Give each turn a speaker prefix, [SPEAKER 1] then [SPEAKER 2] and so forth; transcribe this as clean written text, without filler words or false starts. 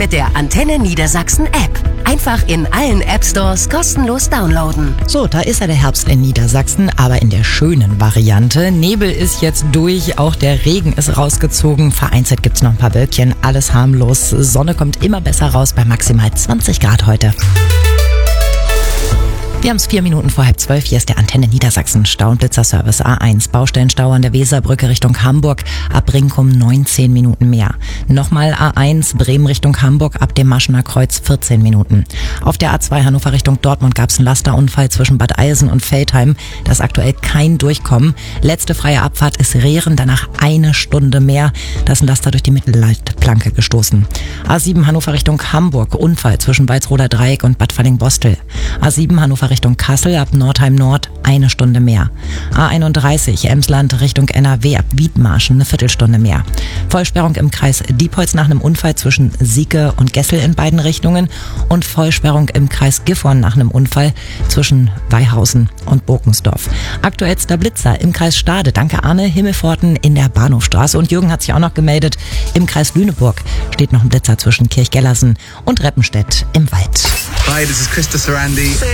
[SPEAKER 1] mit der Antenne Niedersachsen App. Einfach in allen App-Stores kostenlos downloaden.
[SPEAKER 2] So, da ist ja der Herbst in Niedersachsen, aber in der schönen Variante. Nebel ist jetzt durch, auch der Regen ist rausgezogen. Vereinzelt gibt's noch ein paar Wölkchen, alles harmlos. Sonne kommt immer besser raus bei maximal 20 Grad heute. Wir haben es 4 Minuten vor 11:30. Hier ist der Antenne Niedersachsen Stau- und Blitzerservice A1. Baustellenstau an der Weserbrücke Richtung Hamburg. Ab Brinkum 19 Minuten mehr. Nochmal A1 Bremen Richtung Hamburg ab dem Maschener Kreuz 14 Minuten. Auf der A2 Hannover Richtung Dortmund gab es einen Lasterunfall zwischen Bad Eilsen und Veltheim. Da ist aktuell kein Durchkommen. Letzte freie Abfahrt ist Rehren, danach 1 Stunde mehr. Da ist ein Laster durch die Mittelleitplanke gestoßen. A7 Hannover Richtung Hamburg. Unfall zwischen Walsroder Dreieck und Bad Falling-Bostel. A7 Hannover Richtung Kassel ab Nordheim Nord 1 Stunde mehr. A31 Emsland Richtung NRW ab Wiedmarschen 1 Viertelstunde mehr. Vollsperrung im Kreis Diepholz nach einem Unfall zwischen Sieke und Gessel in beiden Richtungen und Vollsperrung im Kreis Gifhorn nach einem Unfall zwischen Weihausen und Burkensdorf. Aktuellster Blitzer im Kreis Stade. Danke Arne. Himmelpforten in der Bahnhofstraße. Und Jürgen hat sich auch noch gemeldet. Im Kreis Lüneburg steht noch ein Blitzer zwischen Kirchgellersen und Reppenstedt im Wald.
[SPEAKER 3] Hi, this is Krista Sarandi.